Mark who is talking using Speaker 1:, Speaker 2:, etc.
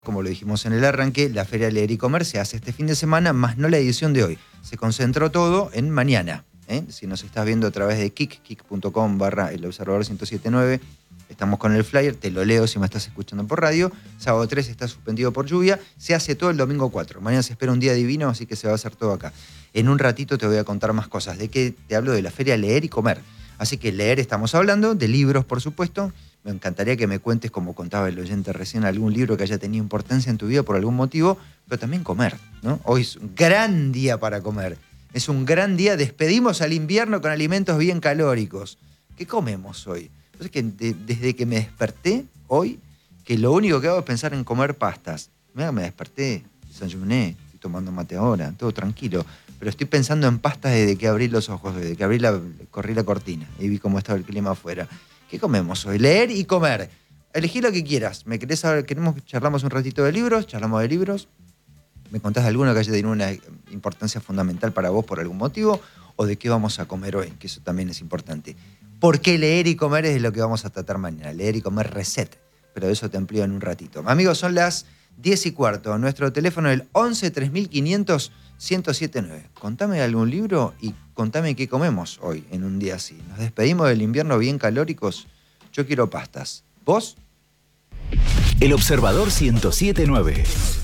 Speaker 1: Como lo dijimos en el arranque, la Feria de Leer y Comer se hace este fin de semana, más no la edición de hoy. Se concentró todo en mañana. Si nos estás viendo a través de kik.com/el observador 1079, estamos con el flyer, te lo leo si me estás escuchando por radio. Sábado 3 está suspendido por lluvia, se hace todo el domingo 4. Mañana se espera un día divino, así que se va a hacer todo acá. En un ratito te voy a contar más cosas. ¿De qué te hablo? De la Feria Leer y Comer. Así que leer estamos hablando, de libros por supuesto. Me encantaría que me cuentes, como contaba el oyente recién, algún libro que haya tenido importancia en tu vida por algún motivo, pero también comer, ¿no? Hoy es un gran día para comer. Es un gran día, despedimos al invierno con alimentos bien calóricos. ¿Qué comemos hoy? Entonces, desde que me desperté hoy, que lo único que hago es pensar en comer pastas. Mira, me desperté, desayuné, estoy tomando mate ahora, todo tranquilo. Pero estoy pensando en pastas desde que abrí los ojos, desde que corrí la cortina y vi cómo estaba el clima afuera. ¿Qué comemos hoy? Leer y comer. Elegí lo que quieras. ¿Me querés saber? Charlamos un ratito de libros, charlamos de libros. ¿Me contás de alguno que haya tenido una importancia fundamental para vos por algún motivo? ¿O de qué vamos a comer hoy? Que eso también es importante. ¿Por qué leer y comer es de lo que vamos a tratar mañana? Leer y comer reset. Pero de eso te amplío en un ratito. Amigos, son las 10:15. Nuestro teléfono es el 11 3500 1079. Contame algún libro y contame qué comemos hoy en un día así. Nos despedimos del invierno bien calóricos. Yo quiero pastas. ¿Vos?
Speaker 2: El Observador 1079.